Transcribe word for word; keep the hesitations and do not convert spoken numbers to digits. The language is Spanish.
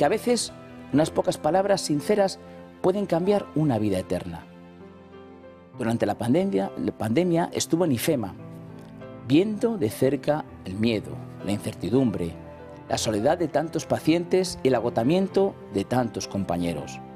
que a veces unas pocas palabras sinceras pueden cambiar una vida eterna. Durante la pandemia, la pandemia estuvo en IFEMA, viendo de cerca el miedo, la incertidumbre, la soledad de tantos pacientes y el agotamiento de tantos compañeros.